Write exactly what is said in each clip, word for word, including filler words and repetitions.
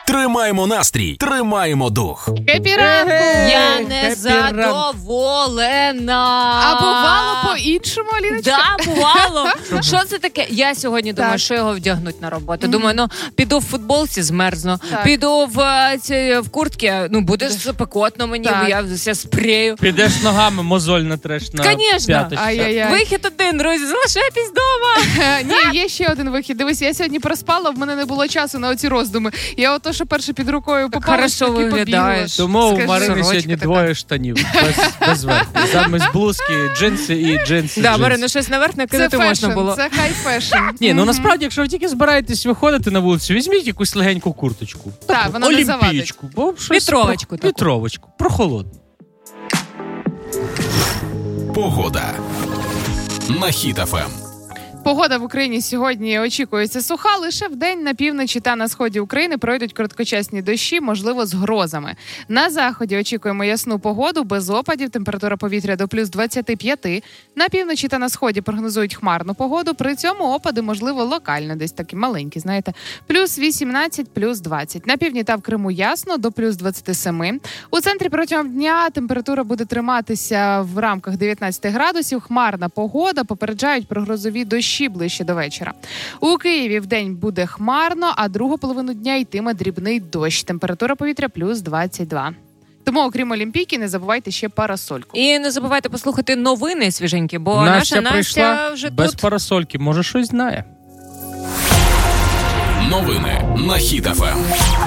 Тримаємо настрій, тримаємо дух. Хеппі ранку! Я не задоволена. А бувало по-іншому, Аліночка? Да, бувало. Що це таке? Я сьогодні думаю, Так. що його вдягнуть на роботу. Думаю, ну, піду в футболці, змерзну. Так. Піду в, е, ці, в куртці, ну, буде спекотно мені, Так. бо я все спрею. Підеш ногами, мозоль натреш на Конечно. п'яточці. Ай-яй-яй. Вихід один, друзі, залишайтесь вдома. Ні, є ще один вихід. Дивись, я сьогодні проспала, в мене не було часу на оці роздуми. Я ото, що перше під рукою попала, хорошо таки побігла. виглядаєш. Тому у Скажи. Марини Сорочка сьогодні така. двоє штанів. Без, без верху. Замість блузки, джинси і джинси. Да, джинси. Марина, щось наверх Це накидати фешн, можна було. це хай фешн. Ні, ну Мгм. насправді, якщо ви тільки збираєтесь виходити на вулицю, візьміть якусь легеньку курточку. Так, вона не завадить. Олімпієчку. Бо щось Вітровочку про- таку. Вітровочку. Прохолодно. Погода. На Хіт еф ем. Погода в Україні сьогодні очікується суха. Лише вдень на півночі та на сході України пройдуть короткочасні дощі, можливо, з грозами. На заході очікуємо ясну погоду, без опадів, температура повітря до плюс двадцять п'ять. На півночі та на сході прогнозують хмарну погоду, при цьому опади, можливо, локально, десь такі маленькі, знаєте. Плюс вісімнадцять, плюс двадцять. На півдні та в Криму ясно, до плюс двадцять сім. У центрі протягом дня температура буде триматися в рамках дев'ятнадцять градусів. Хмарна погода, попереджають про грозові дощі ближче до вечора. У Києві вдень буде хмарно, а другу половину дня йтиме дрібний дощ. Температура повітря плюс двадцять два. Тому, окрім Олімпійки, не забувайте ще парасольку. І не забувайте послухати новини свіженькі, бо наша Настя вже без тут. парасольки. Може, щось знає. Новини на Хіт еф ем.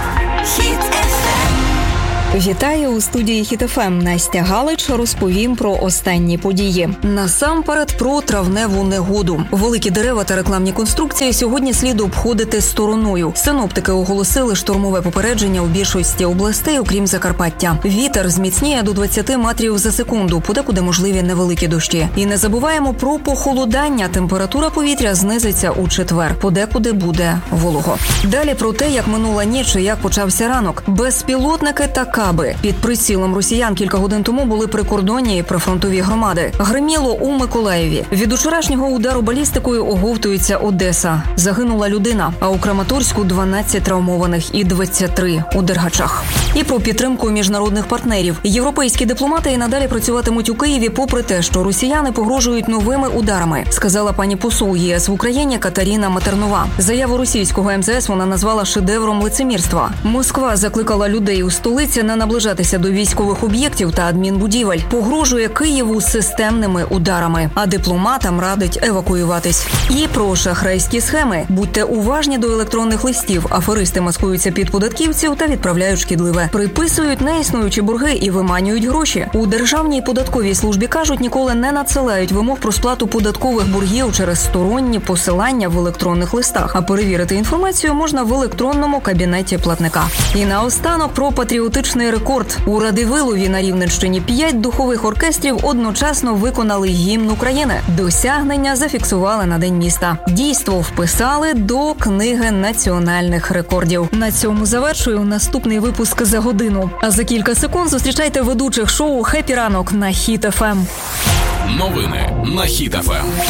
Вітаю у студії Хіт еф ем. Настя Галич. Розповім про останні події. Насамперед про травневу негоду. Великі дерева та рекламні конструкції сьогодні слід обходити стороною. Синоптики оголосили штормове попередження у більшості областей, окрім Закарпаття. Вітер зміцніє до двадцять метрів за секунду, подекуди можливі невеликі дощі. І не забуваємо про похолодання. Температура повітря знизиться у четвер. Подекуди буде волого. Далі про те, як минула ніч і як почався ранок. Безпілотники та каби. Під прицілом росіян кілька годин тому були прикордонні і прифронтові громади. Гриміло у Миколаєві. Від учорашнього удару балістикою оговтується Одеса. Загинула людина, а у Краматорську дванадцять травмованих і двадцять три у Дергачах. І про підтримку міжнародних партнерів. Європейські дипломати і надалі працюватимуть у Києві попри те, що росіяни погрожують новими ударами, сказала пані посол ЄС в Україні Катерина Матернова. Заяву російського ем зе ес вона назвала шедевром лицемірства. Москва закликала людей у столиці не наближатися до військових об'єктів та адмінбудівель. Погрожує Києву системними ударами, а дипломатам радить евакуюватись. І про шахрайські схеми. Будьте уважні до електронних листів. Аферисти маскуються під податківців та відправляють шкідливе. Приписують неіснуючі борги і виманюють гроші. У Державній податковій службі кажуть, ніколи не надсилають вимог про сплату податкових боргів через сторонні посилання в електронних листах. А перевірити інформацію можна в електронному кабінеті платника. І наостанок про патріотичний рекорд. У Радивилові на Рівненщині п'ять духових оркестрів одночасно виконали гімн України. Досягнення зафіксували на День міста. Дійство вписали до книги національних рекордів. На цьому завершую наступний випуск за годину. А за кілька секунд зустрічайте ведучих шоу «Хеппі ранок» на Хіт еф ем. Новини на Хіт еф ем.